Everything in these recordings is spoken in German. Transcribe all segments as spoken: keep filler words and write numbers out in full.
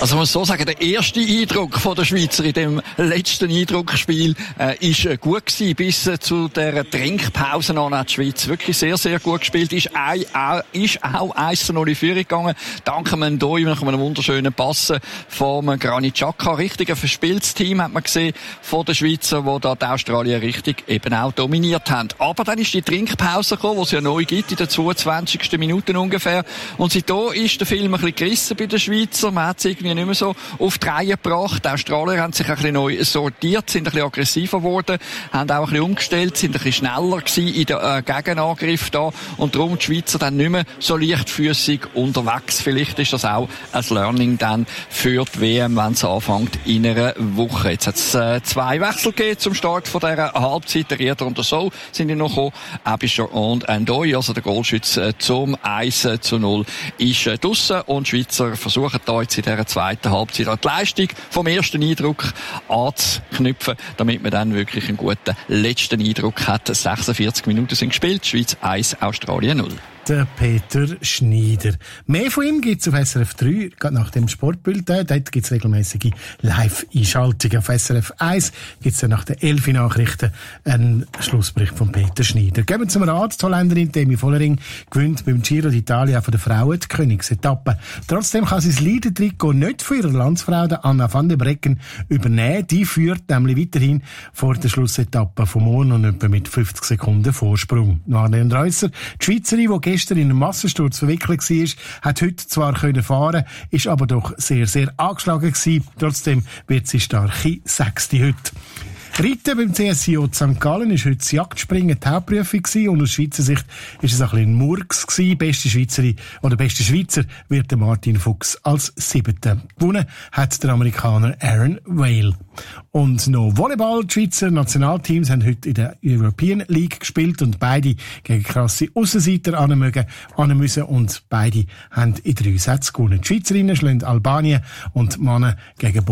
Also man muss so sagen, der erste Eindruck von der Schweizer in dem letzten Eindrucksspiel äh, ist äh, gut gewesen. Bis äh, zu der Trinkpause an hat die Schweiz wirklich sehr, sehr gut gespielt. Ist, ein, auch, ist auch eins zu null in Führung gegangen. Dank einem Doi, nach einem wunderschönen Pass vom Granit Xhaka. Richtig ein verspieltes Team hat man gesehen von den Schweizer, wo da die Australier richtig eben auch dominiert haben. Aber dann ist die Trinkpause gekommen, die es ja neu gibt, in der zweiundzwanzigsten Minute ungefähr. Und seitdem ist der Film ein bisschen gerissen bei den Schweizer. Man hat es irgendwie nicht mehr so auf die Reihe gebracht. Die Australier haben sich ein bisschen neu sortiert, sind ein bisschen aggressiver geworden, haben auch ein bisschen umgestellt, sind ein bisschen schneller gewesen in den äh, Gegenangriff da. Und darum die Schweizer dann nicht mehr so leichtfüßig unterwegs. Vielleicht ist das auch ein Learning dann für die W M, wenn es anfängt in einer Woche. Jetzt hat es äh, zwei Wechsel gegeben zum Start von dieser Halbzeit. Der Rieder und der So sind ja noch gekommen. Abischer und Ndoi, also der Goalschütze zum eins zu null, ist äh, draussen. Und die Schweizer versuchen da jetzt in dieser zweiten Halbzeit die Leistung vom ersten Eindruck anzuknüpfen, damit man dann wirklich einen guten letzten Eindruck hat. sechsundvierzig Minuten sind gespielt. Schweiz eins, Australien null. Der Peter Schneider. Mehr von ihm gibt's auf S R F drei, gerade nach dem Sportbulletin. Dort gibt's regelmäßige Live-Einschaltungen. Auf S R F eins gibt's dann nach den elf Nachrichten einen Schlussbericht von Peter Schneider. Gehen wir zum Rat. Die Holländerin Demi Vollering gewinnt beim Giro d'Italia von der Frauen die Königsetappe. Trotzdem kann sie das Leader-Trikot nicht von ihrer Landsfrau, der Anna van der Brecken, übernehmen. Die führt nämlich weiterhin vor der Schlussetappe von morgen und etwa mit fünfzig Sekunden Vorsprung. Marion Reusser, die Schweizerin, die gestern in einem Massensturz verwickelt war, hat heute zwar können fahren, ist aber doch sehr, sehr angeschlagen gewesen. Trotzdem wird sie starke Sechste heute. Reiten beim C S I O Sankt Gallen ist heute das Jagdspringen die Hauptprüfung gewesen, und aus Schweizer Sicht ist es ein bisschen ein Murks gewesen. Beste Schweizerin oder beste Schweizer wird der Martin Fuchs als Siebter. Gewonnen hat der Amerikaner Aaron Whale. Und noch Volleyball. Die Schweizer Nationalteams haben heute in der European League gespielt und beide gegen krasse Aussenseiter anmögen, anmüssen, und beide haben in drei Sätzen gewonnen. Die Schweizerinnen schlagen Albanien und die Männer gegen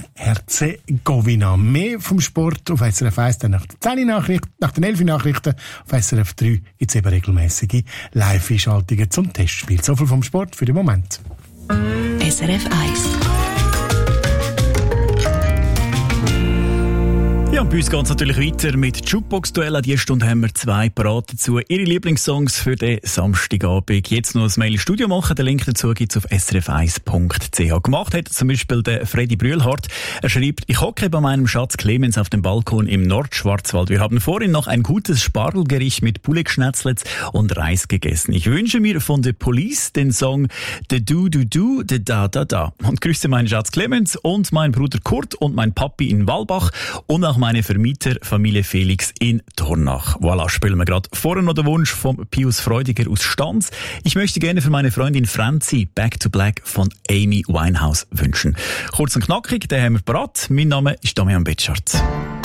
Bosnien-Herzegowina. Mehr vom Sport auf S R F eins, dann nach den zehn Nachrichten, nach den elf Nachrichten. Auf S R F drei gibt es eben regelmäßige Live-Einschaltungen zum Testspiel. So viel vom Sport für den Moment. S R F eins. Ja, und bei uns geht es natürlich weiter mit Jukebox-Duell. An dieser Stunde haben wir zwei parat dazu. Ihre Lieblingssongs für den Samstagabend. Jetzt noch ein Mail ins Studio machen. Den Link dazu gibt es auf s r f eins punkt c h. Gemacht hat zum Beispiel der Freddy Brühlhardt. Er schreibt: Ich hocke bei meinem Schatz Clemens auf dem Balkon im Nordschwarzwald. Wir haben vorhin noch ein gutes Spargelgericht mit Poulet-Schnetzlets und Reis gegessen. Ich wünsche mir von The Police den Song The Do Do Do, The Da Da Da. Und grüße meinen Schatz Clemens und meinen Bruder Kurt und mein Papi in Walbach und auch meine Vermieterfamilie Felix in Dornach. Voilà, spielen wir gerade vorher noch den Wunsch von Pius Freudiger aus Stanz. Ich möchte gerne für meine Freundin Franzi Back to Black von Amy Winehouse wünschen. Kurz und knackig, den haben wir parat. Mein Name ist Damian Betschart.